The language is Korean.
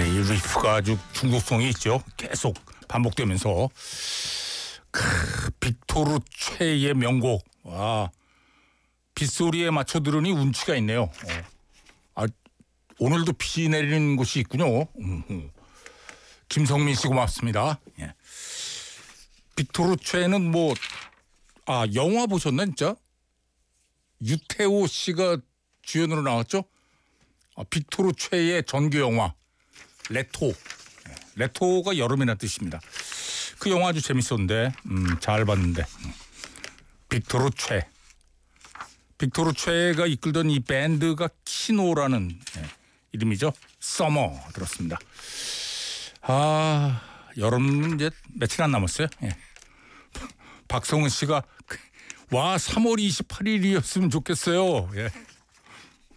이 리프가 아주 중독성이 있죠. 계속 반복되면서 빅토르 최의 명곡. 와, 빗소리에 맞춰 들으니 운치가 있네요. 오늘도 비 내리는 곳이 있군요. 김성민 씨 고맙습니다. 예. 빅토르 최는 영화 보셨나 진짜? 유태호 씨가 주연으로 나왔죠? 빅토르 최의 전교 영화 레토. 레토가 여름이라는 뜻입니다. 그 영화 아주 재밌었는데 잘 봤는데. 빅토르 최. 빅토르 최가 이끌던 이 밴드가 키노라는 이름이죠. 서머 들었습니다. 여름 이제 며칠 안 남았어요. 예. 박성은 씨가 3월 28일이었으면 좋겠어요. 예.